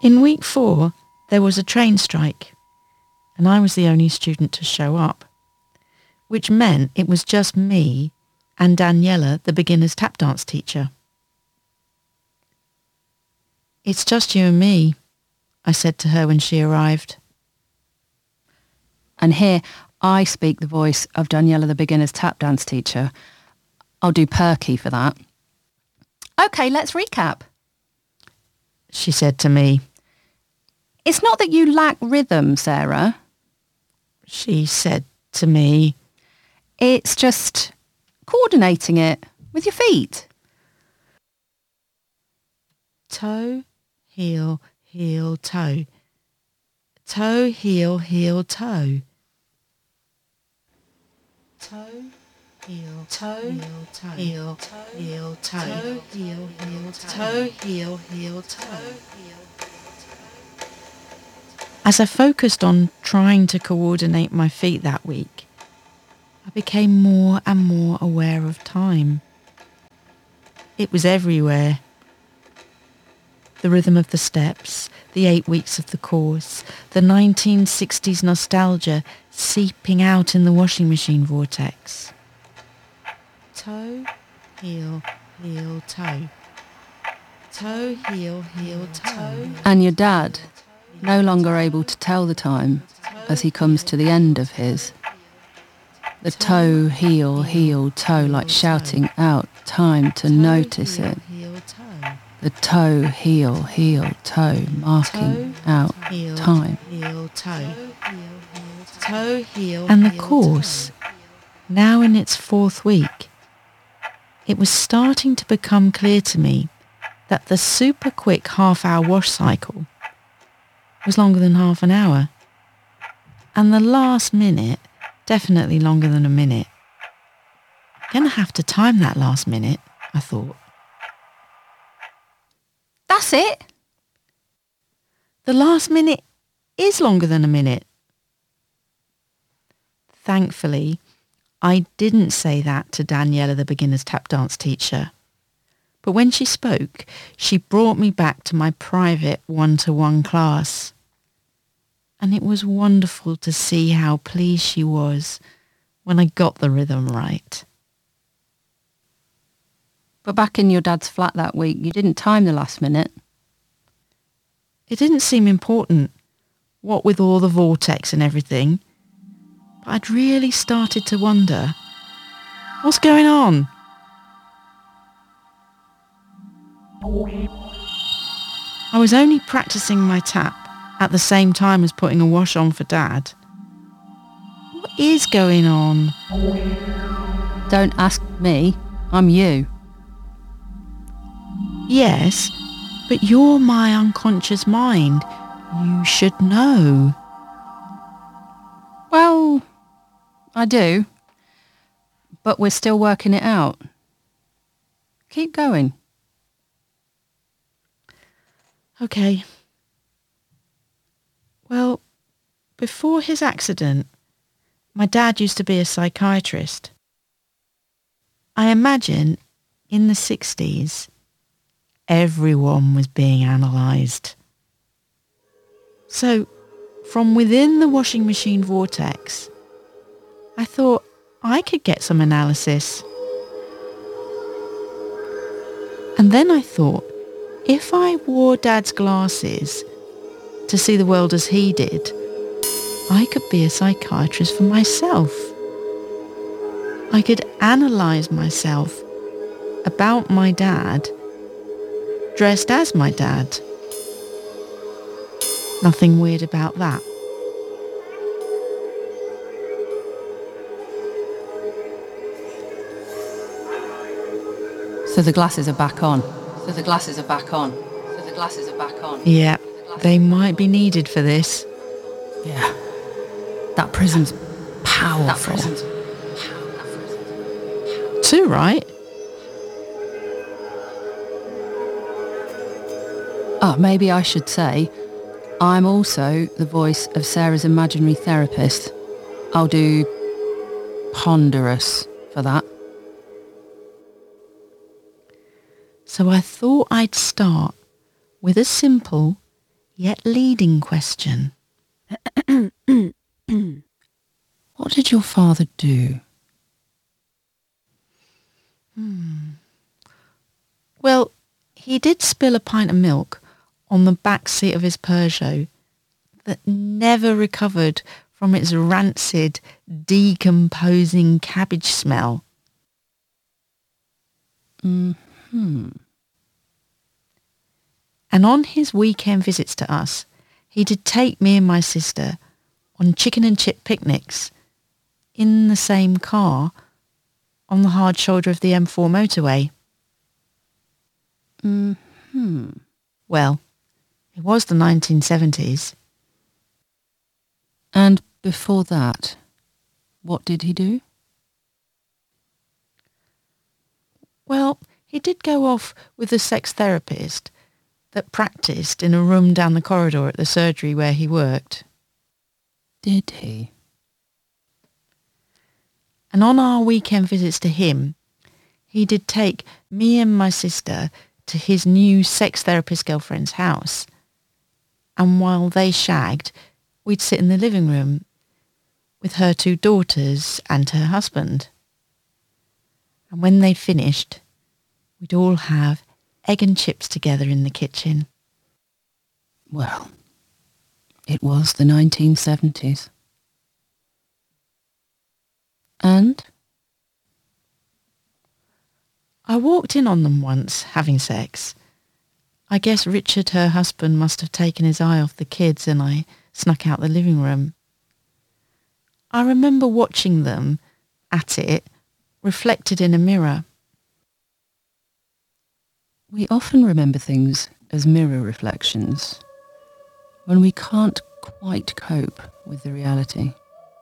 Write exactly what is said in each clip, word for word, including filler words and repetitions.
In week four, there was a train strike, and I was the only student to show up, which meant it was just me and Daniela, the beginner's tap dance teacher. "It's just you and me," I said to her when she arrived. And here I speak the voice of Daniela, the beginner's tap dance teacher. I'll do Perky for that. Okay, let's recap. She said to me. It's not that you lack rhythm, Sarah. She said to me. It's just coordinating it with your feet. Toe, heel, heel, toe. Toe, heel, heel, toe. Toe, heel, toe, heel, heel, toe. Toe, heel, heel, toe, heel, heel, toe. As I focused on trying to coordinate my feet that week, I became more and more aware of time. It was everywhere. The rhythm of the steps, the eight weeks of the course, the nineteen sixties nostalgia seeping out in the washing machine vortex. Toe, heel, heel, toe. Toe, heel, heel, toe. And your dad, no longer able to tell the time as he comes to the end of his. The toe, heel, heel, toe, like shouting out time to notice it. The toe, heel, heel, toe, marking out time. And the course, now in its fourth week, it was starting to become clear to me that the super quick half-hour wash cycle was longer than half an hour, and the last minute definitely longer than a minute. I'm gonna have to time that last minute, I thought. That's it. The last minute is longer than a minute. Thankfully, I didn't say that to Daniela, the beginner's tap dance teacher. But when she spoke, she brought me back to my private one-to-one class. And it was wonderful to see how pleased she was when I got the rhythm right. But back in your dad's flat that week, you didn't time the last minute. It didn't seem important, what with all the vortex and everything. But I'd really started to wonder, what's going on? I was only practicing my tap at the same time as putting a wash on for Dad. What is going on? Don't ask me, I'm you. Yes, but you're my unconscious mind. You should know. Well, I do. But we're still working it out. Keep going. Okay. Well, before his accident, my dad used to be a psychiatrist. I imagine in the sixties, everyone was being analysed. So, from within the washing machine vortex, I thought I could get some analysis. And then I thought, if I wore Dad's glasses to see the world as he did, I could be a psychiatrist for myself. I could analyse myself about my dad, dressed as my dad. Nothing weird about that. So the glasses are back on. So the glasses are back on. So the glasses are back on. Yeah, they might be needed for this. Yeah. That prism's powerful. That prism's Too right. Oh, maybe I should say, I'm also the voice of Sarah's imaginary therapist. I'll do ponderous for that. So I thought I'd start with a simple yet leading question. What did your father do? Hmm. Well, he did spill a pint of milk on the back seat of his Peugeot that never recovered from its rancid, decomposing cabbage smell. Mm-hmm. And on his weekend visits to us, he did take me and my sister on chicken and chip picnics in the same car on the hard shoulder of the M four motorway. Mm-hmm. Well, it was the nineteen seventies. And before that, what did he do? Well, he did go off with a sex therapist that practised in a room down the corridor at the surgery where he worked. Did he? And on our weekend visits to him, he did take me and my sister to his new sex therapist girlfriend's house. And while they shagged, we'd sit in the living room with her two daughters and her husband. And when they'd finished, we'd all have egg and chips together in the kitchen. Well, it was the nineteen seventies. And? I walked in on them once, having sex. I guess Richard, her husband, must have taken his eye off the kids and I snuck out the living room. I remember watching them at it, reflected in a mirror. We often remember things as mirror reflections when we can't quite cope with the reality.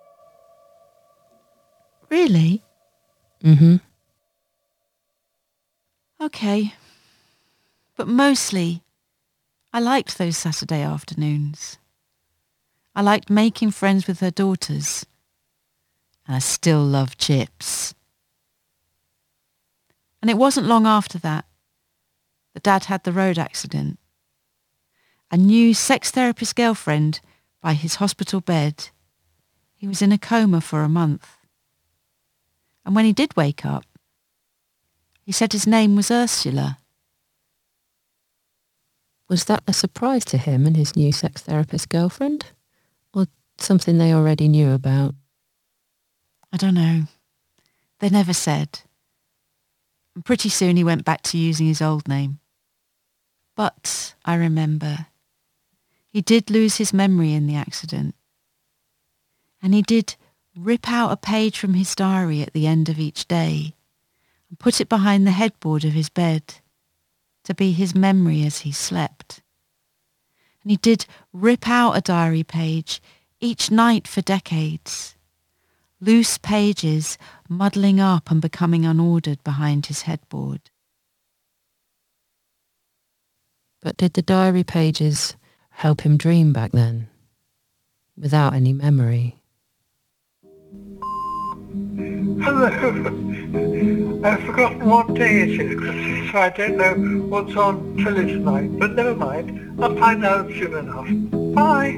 Really? Mm-hmm. Okay. But mostly, I liked those Saturday afternoons. I liked making friends with her daughters. And I still love chips. And it wasn't long after that that Dad had the road accident. A new sex therapist girlfriend by his hospital bed. He was in a coma for a month. And when he did wake up, he said his name was Ursula. Was that a surprise to him and his new sex therapist girlfriend? Or something they already knew about? I don't know. They never said. And pretty soon he went back to using his old name. But I remember he did lose his memory in the accident. And he did rip out a page from his diary at the end of each day and put it behind the headboard of his bed to be his memory as he slept. And he did rip out a diary page each night for decades, loose pages muddling up and becoming unordered behind his headboard. But did the diary pages help him dream back then, without any memory? Hello. I've forgotten what day it is, so I don't know what's on telly tonight, but never mind. I'll find out soon enough. Bye.